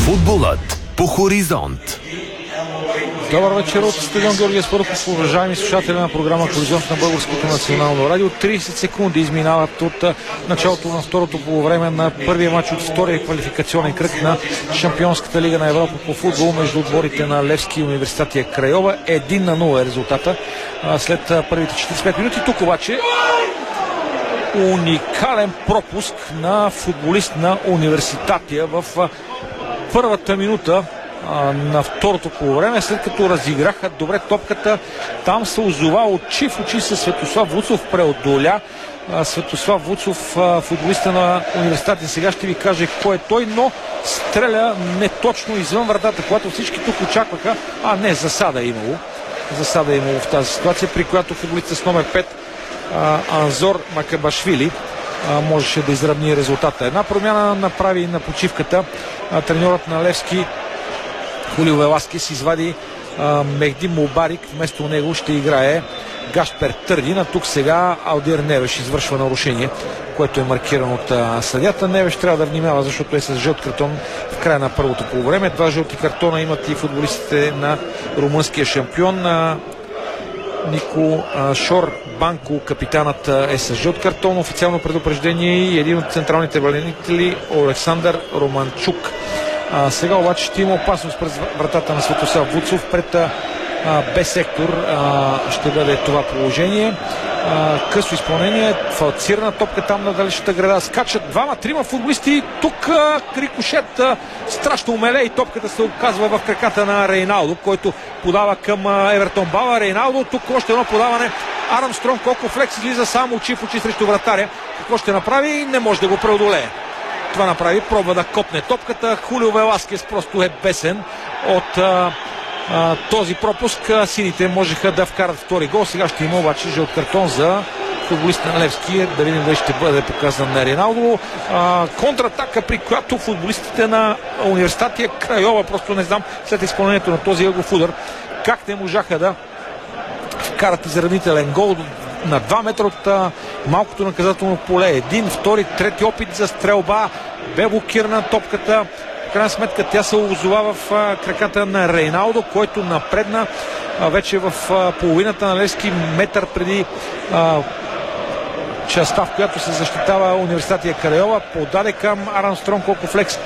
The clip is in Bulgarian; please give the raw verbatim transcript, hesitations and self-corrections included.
Футболът по хоризонт. Добър вечер от стадион Георги Спарухов, уважаеми слушатели на програма Хоризонт на Българското национално радио. трийсет секунди изминават от началото на второто полувреме на първия матч от втория квалификационен кръг на Шампионската лига на Европа по футбол между отборите на Левски и Университатия Крайова. Един на нула е резултата след първите четирийсет и пет минути. Тук обаче уникален пропуск на футболист на Университатия в първата минута на второто полувреме, след като разиграха добре топката. Там се озова очи в очи с Светослав Вуцов, преодоля Светослав Вуцов, футболиста на Университета. Сега ще ви кажа кой е той, но стреля неточно извън вратата, когато всички тук очакваха, а не, засада е имало. Засада е имало в тази ситуация, при която футболиста с номер пет Анзор Макабашвили можеше да изравни резултата. Една промяна направи на почивката треньорът на Левски Хулио Веласкес, извади а, Мехди Мубарик, вместо него ще играе Гашпер Търдин, а тук сега Алдир Невеш извършва нарушение, което е маркирано от а, съдята. Невеш трябва да внимава, защото е с жълт картон в края на първото полувреме. Два жълти картона имат и футболистите на румънския шампион. А, Нико а, Шор Банко, капитанът, е с жълт картон. Официално предупреждение и един от централните бранители Александър Романчук. А, сега обаче ще има опасност през вратата на Светослав Вуцов пред а, Б сектор. А, ще бъде това положение. А, късо изпълнение, фалцирана топка там на далечната града. Скачат двама-трима футболисти. Тук а, рикошет а, страшно умеле и топката се оказва в краката на Рейналдо, който подава към а, Евертон Бала. Рейналдо, тук още едно подаване. Армстронг, колко флекс излиза само очи в очи срещу вратаря. Какво ще направи? Не може да го преодолее. Това направи, пробва да копне топката. Хулио Веласкес просто е бесен от а, а, този пропуск. Сините можеха да вкарат втори гол. Сега ще има обаче жълт картон за футболиста на Левски. Да видим дали ще бъде показан на Риналдо. А, контратака, при която футболистите на Университатия Крайова, просто не знам, след изпълнението на този ъгов удар, как не можаха да вкарат изравнителен гол на два метра от а, малкото наказателно поле. Един, втори, трети опит за стрелба. Бе блокирана топката. В крайна сметка тя се озова в а, краката на Рейналдо, който напредна а, вече в а, половината на Левски, метър преди а, частта, в която се защитава Университатия Крайова. Подаде към Армстронг, колко флекс